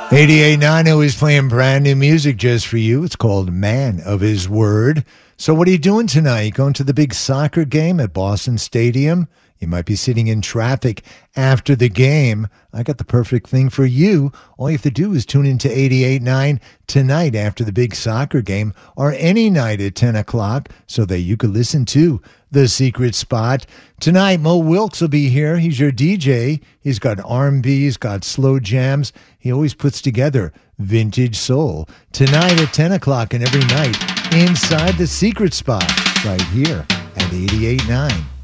88.9 always playing brand new music just for you. It's called Man of His Word. So what are you doing tonight? Going to the big soccer game at Boston Stadium? You might be sitting in traffic after the game. I got the perfect thing for you. All you have to do is tune into 88.9 tonight after the big soccer game or any night at 10 o'clock so that you could listen to The Secret Spot. Tonight, Mo Wilkes will be here. He's your DJ. He's got R&B, he's got slow jams. He always puts together vintage soul. Tonight at 10 o'clock and every night inside The Secret Spot right here at 88.9.